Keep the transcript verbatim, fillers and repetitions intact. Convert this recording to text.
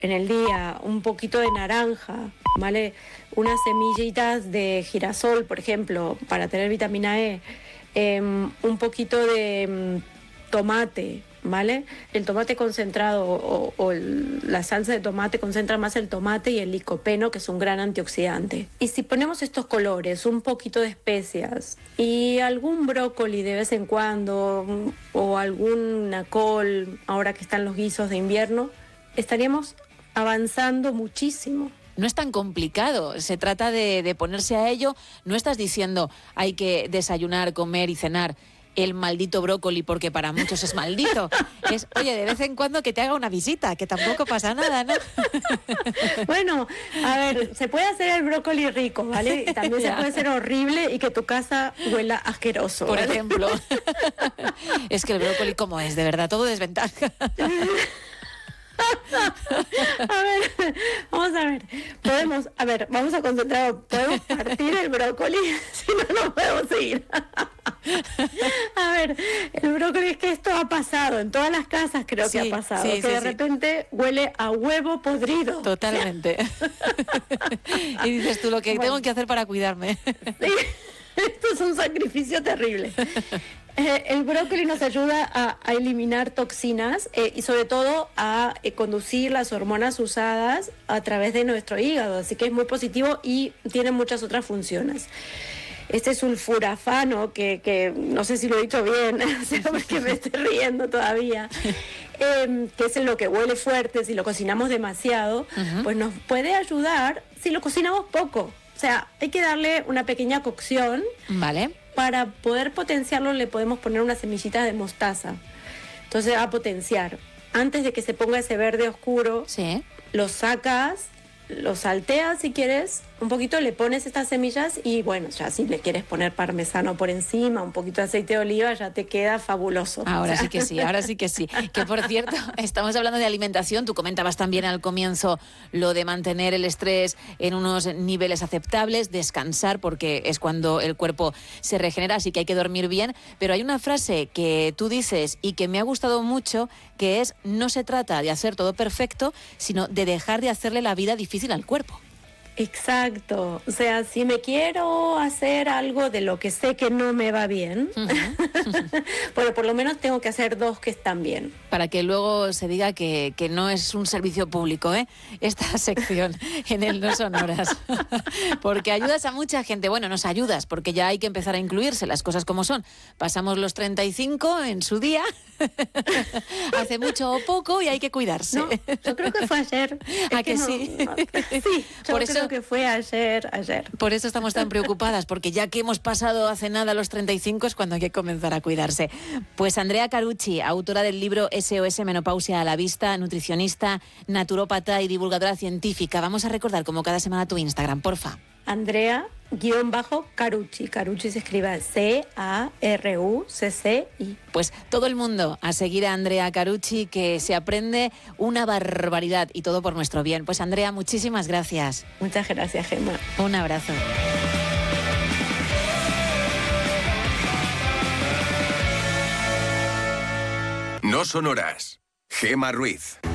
en el día un poquito de naranja, ¿vale? Unas semillitas de girasol, por ejemplo, para tener vitamina E, eh, un poquito de um, tomate, ¿vale? El tomate concentrado o, o el, la salsa de tomate concentra más el tomate y el licopeno, que es un gran antioxidante. Y si ponemos estos colores, un poquito de especias y algún brócoli de vez en cuando o alguna col, ahora que están los guisos de invierno, estaríamos avanzando muchísimo. No es tan complicado, se trata de, de ponerse a ello. No estás diciendo hay que desayunar, comer y cenar el maldito brócoli porque para muchos es maldito. Es, oye, de vez en cuando que te haga una visita, que tampoco pasa nada, ¿no? Bueno, a ver, se puede hacer el brócoli rico, ¿vale? Y también se puede hacer horrible y que tu casa huela asqueroso, por ¿vale? ejemplo. Es que el brócoli, ¿cómo es? De verdad, todo desventaja. A ver, vamos a ver, podemos, a ver, vamos a concentrar, podemos partir el brócoli, si no, no podemos seguir. A ver, el brócoli, es que esto ha pasado, en todas las casas creo sí, que ha pasado, sí, que sí, de sí. repente huele a huevo podrido. Totalmente. Y dices tú, lo que bueno. tengo que hacer para cuidarme. Sí, esto es un sacrificio terrible. Eh, el brócoli nos ayuda a, a eliminar toxinas eh, y sobre todo a eh, conducir las hormonas usadas a través de nuestro hígado, así que es muy positivo y tiene muchas otras funciones. Este sulforafano, que, que no sé si lo he dicho bien, o sea, porque me estoy riendo todavía, eh, que es en lo que huele fuerte, si lo cocinamos demasiado, uh-huh. pues nos puede ayudar si lo cocinamos poco. O sea, hay que darle una pequeña cocción. Vale. Para poder potenciarlo le podemos poner unas semillitas de mostaza. Entonces va a potenciar. Antes de que se ponga ese verde oscuro, sí. lo sacas, lo salteas si quieres, un poquito le pones estas semillas y bueno, ya si le quieres poner parmesano por encima, un poquito de aceite de oliva, ya te queda fabuloso. Ahora sí que sí, ahora sí que sí. Que por cierto, estamos hablando de alimentación, tú comentabas también al comienzo lo de mantener el estrés en unos niveles aceptables, descansar porque es cuando el cuerpo se regenera, así que hay que dormir bien, pero hay una frase que tú dices y que me ha gustado mucho, que es: no se trata de hacer todo perfecto, sino de dejar de hacerle la vida difícil al cuerpo. Exacto, o sea, si me quiero hacer algo de lo que sé que no me va bien, uh-huh. bueno, por lo menos tengo que hacer dos que están bien. Para que luego se diga que, que no es un servicio público, ¿eh? Esta sección en el No Son Horas. Porque ayudas a mucha gente. Bueno, nos ayudas, porque ya hay que empezar a incluirse las cosas como son. Pasamos los treinta y cinco en su día, hace mucho o poco, y hay que cuidarse. No, yo creo que fue ayer. ¿A es que, que no, sí? No, sí, yo por creo eso, que fue ayer, ayer. Por eso estamos tan preocupadas, porque ya que hemos pasado hace nada los treinta y cinco es cuando hay que comenzar a cuidarse. Pues Andrea Carucci, autora del libro S O S Menopausia a la Vista, nutricionista, naturópata y divulgadora científica. Vamos a recordar como cada semana tu Instagram, porfa. Andrea guión bajo Carucci. Carucci se escribe C A R U C C I. Pues todo el mundo a seguir a Andrea Carucci, que se aprende una barbaridad y todo por nuestro bien. Pues Andrea, muchísimas gracias. Muchas gracias, Gemma. Un abrazo. No Son Horas. Gemma Ruiz.